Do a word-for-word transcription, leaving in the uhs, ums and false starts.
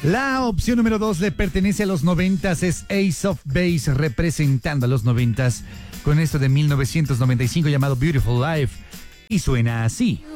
La opción número dos le pertenece a los noventas, es Ace of Base representando a los noventas con esto de mil novecientos noventa y cinco llamado Beautiful Life y suena así.